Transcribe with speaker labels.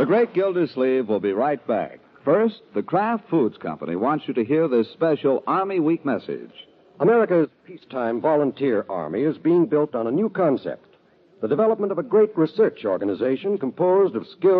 Speaker 1: The Great Gildersleeve will be right back. First, the Kraft Foods Company wants you to hear this special Army Week message.
Speaker 2: America's peacetime volunteer army is being built on a new concept, the development of a great research organization composed of skilled